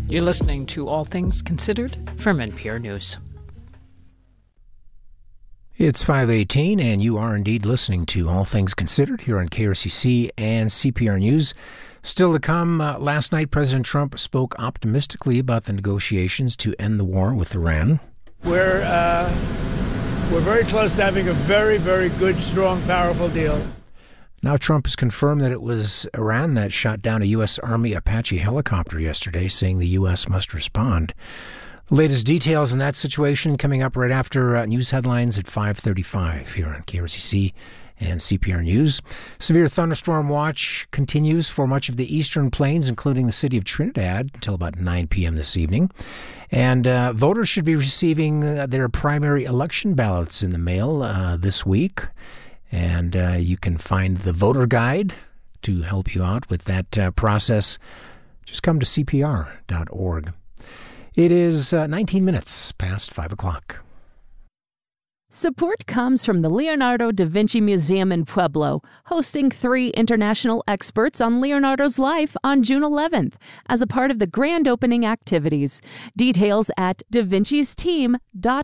You're listening to All Things Considered from NPR News. It's 5:18, and you are indeed listening to All Things Considered here on KRCC and CPR News. Still to come, last night President Trump spoke optimistically about the negotiations to end the war with Iran. We're very close to having a very, very good, strong, powerful deal. Now Trump has confirmed that it was Iran that shot down a U.S. Army Apache helicopter yesterday, saying the U.S. must respond. The latest details in that situation coming up right after news headlines at 5:35 here on KRCC and CPR News. Severe thunderstorm watch continues for much of the eastern plains, including the city of Trinidad, until about 9 p.m. this evening. And voters should be receiving their primary election ballots in the mail this week. And you can find the voter guide to help you out with that process. Just come to cpr.org. It is 19 minutes past 5 o'clock. Support comes from the Leonardo da Vinci Museum in Pueblo, hosting 3 international experts on Leonardo's life on June 11th as a part of the grand opening activities. Details at davincisteam.org.